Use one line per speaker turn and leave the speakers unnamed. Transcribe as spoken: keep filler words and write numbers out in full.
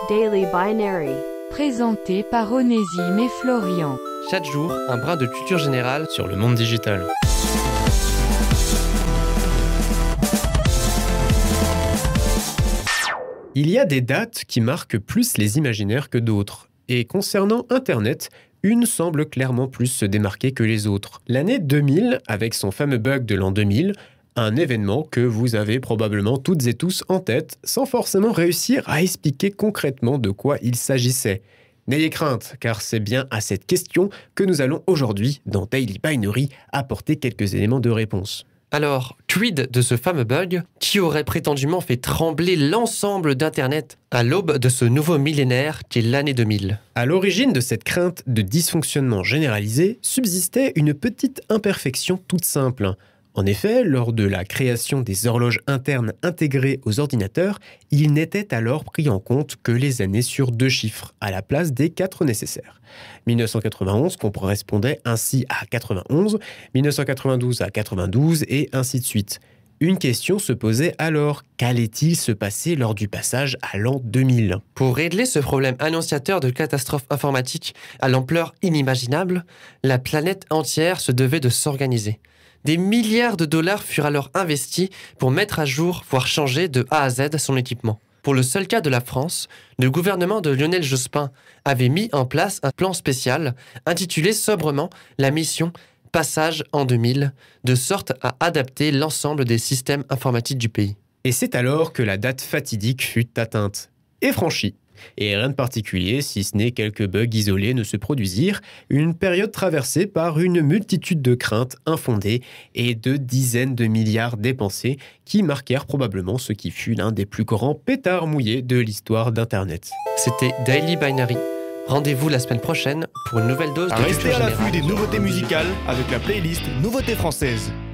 Daily Binary.
Présenté par Onésime et Florian.
Chaque jour, un brin de culture générale sur le monde digital. Il y a des dates qui marquent plus les imaginaires que d'autres. Et concernant Internet, une semble clairement plus se démarquer que les autres. L'année deux mille, avec son fameux bug de l'an deux mille, un événement que vous avez probablement toutes et tous en tête, sans forcément réussir à expliquer concrètement de quoi il s'agissait. N'ayez crainte, car c'est bien à cette question que nous allons aujourd'hui, dans Daily Binary, apporter quelques éléments de réponse. Alors, quid de ce fameux bug qui aurait prétendument fait trembler l'ensemble d'Internet à l'aube de ce nouveau millénaire qui est l'année deux mille. À l'origine de cette crainte de dysfonctionnement généralisé subsistait une petite imperfection toute simple. En effet, lors de la création des horloges internes intégrées aux ordinateurs, il n'était alors pris en compte que les années sur deux chiffres, à la place des quatre nécessaires. dix-neuf cent quatre-vingt-onze correspondait ainsi à quatre-vingt-onze, dix-neuf cent quatre-vingt-douze à quatre-vingt-douze et ainsi de suite. Une question se posait alors, qu'allait-il se passer lors du passage à l'an deux mille ? Pour régler ce problème annonciateur de catastrophe informatique à l'ampleur inimaginable, la planète entière se devait de s'organiser. Des milliards de dollars furent alors investis pour mettre à jour, voire changer de A à Z son équipement. Pour le seul cas de la France, le gouvernement de Lionel Jospin avait mis en place un plan spécial intitulé sobrement la mission Passage en deux mille, de sorte à adapter l'ensemble des systèmes informatiques du pays. Et c'est alors que la date fatidique fut atteinte et franchie. Et rien de particulier, si ce n'est quelques bugs isolés ne se produisirent, une période traversée par une multitude de craintes infondées et de dizaines de milliards dépensés qui marquèrent probablement ce qui fut l'un des plus grands pétards mouillés de l'histoire d'Internet. C'était Daily Binary. Rendez-vous la semaine prochaine pour une nouvelle dose de culture générale.
Restez à l'affût des nouveautés musicales avec la playlist Nouveautés françaises.